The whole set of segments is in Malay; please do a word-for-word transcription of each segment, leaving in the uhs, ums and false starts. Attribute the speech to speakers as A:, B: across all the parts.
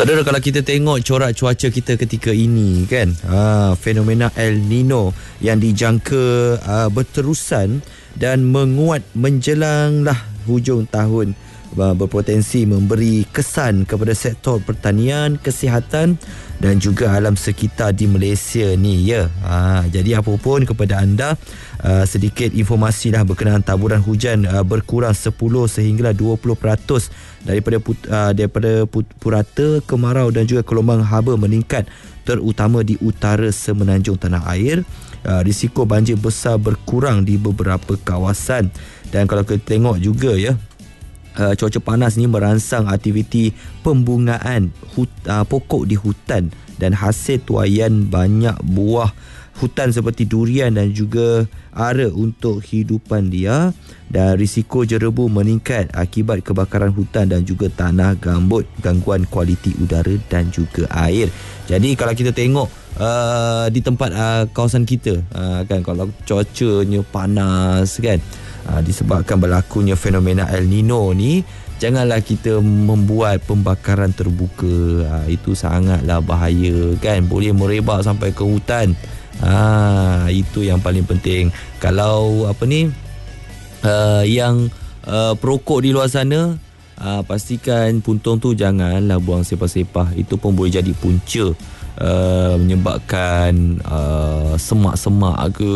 A: Saudara, kalau kita tengok corak cuaca kita ketika ini kan, ha, fenomena El Nino yang dijangka uh, berterusan dan menguat menjelanglah hujung tahun, uh, berpotensi memberi kesan kepada sektor pertanian, kesihatan dan juga alam sekitar di Malaysia ni ya. Ha, jadi apapun kepada anda, uh, sedikit informasi lah berkenaan taburan hujan uh, berkurang sepuluh sehinggalah dua puluh peratus daripada put, uh, daripada put, purata, kemarau dan juga gelombang haba meningkat terutama di utara semenanjung tanah air. Uh, risiko banjir besar berkurang di beberapa kawasan. Dan kalau kita tengok juga ya, Uh, cuaca panas ni merangsang aktiviti pembungaan hut, uh, pokok di hutan dan hasil tuaian banyak buah hutan seperti durian dan juga ara untuk hidupan dia. Dan risiko jerebu meningkat akibat kebakaran hutan dan juga tanah gambut, gangguan kualiti udara dan juga air. Jadi kalau kita tengok uh, di tempat uh, kawasan kita, uh, kan kalau cuacanya panas kan, Uh, disebabkan berlakunya fenomena El Nino ni, janganlah kita membuat pembakaran terbuka. Uh, itu sangatlah bahaya kan, boleh merebak sampai ke hutan. Uh, itu yang paling penting. Kalau apa ni uh, yang uh, perokok di luar sana, uh, pastikan puntung tu janganlah buang sepah-sepah. Itu pun boleh jadi punca uh, menyebabkan uh, semak-semak ke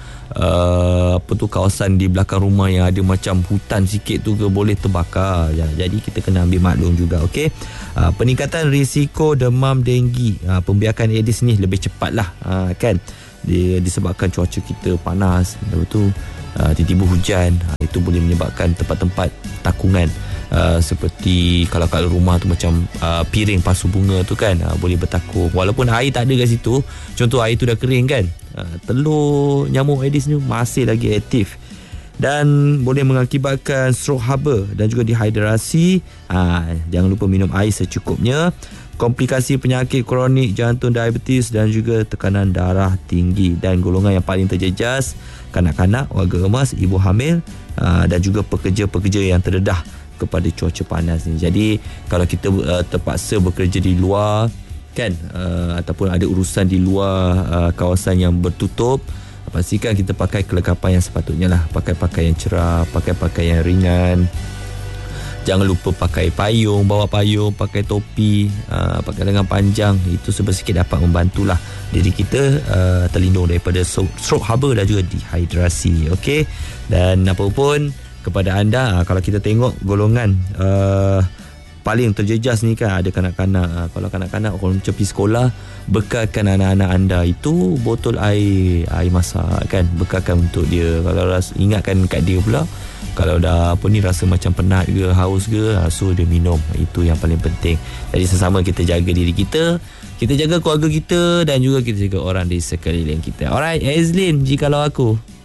A: Uh, apa tu kawasan di belakang rumah yang ada macam hutan sikit tu ke boleh terbakar ya. Jadi kita kena ambil maklum juga. Okey, uh, peningkatan risiko demam denggi, uh, pembiakan Aedes ni lebih cepat lah uh, kan, dia disebabkan cuaca kita panas, lepas tu uh, tiba-tiba hujan, uh, itu boleh menyebabkan tempat-tempat takungan uh, seperti kalau kat rumah tu macam uh, piring pasu bunga tu kan, uh, boleh bertakung walaupun air tak ada kat situ. Contoh air tu dah kering kan, uh, telur nyamuk Aedes ni masih lagi aktif dan boleh mengakibatkan strok haba dan juga dehidrasi. Ha, jangan lupa minum air secukupnya. Komplikasi penyakit kronik jantung, diabetes dan juga tekanan darah tinggi. Dan golongan yang paling terjejas, kanak-kanak, warga emas, ibu hamil aa, dan juga pekerja-pekerja yang terdedah kepada cuaca panas ni. Jadi kalau kita uh, terpaksa bekerja di luar kan, uh, ataupun ada urusan di luar uh, kawasan yang bertutup, pastikan kita pakai kelengkapan yang sepatutnya lah. Pakai pakaian cerah, pakai pakaian ringan. Jangan lupa pakai payung, bawa payung, pakai topi, uh, pakai lengan panjang. Itu sebersikit dapat membantulah diri kita uh, terlindung daripada stroke haba dan juga dehidrasi. Okey. Dan apapun kepada anda, uh, kalau kita tengok golongan uh, paling terjejas ni kan, ada kanak-kanak. Uh, kalau kanak-kanak kalau macam pergi sekolah, bekalkan anak-anak anda itu botol air air masak kan, bekalkan untuk dia. Kalau ras, ingatkan kat dia pula, kalau dah apa ni rasa macam penat ke, haus ke, so dia minum. Itu yang paling penting. Jadi sesama kita jaga diri kita, kita jaga keluarga kita dan juga kita jaga orang di sekeliling kita. Alright, Azlin, jikalau aku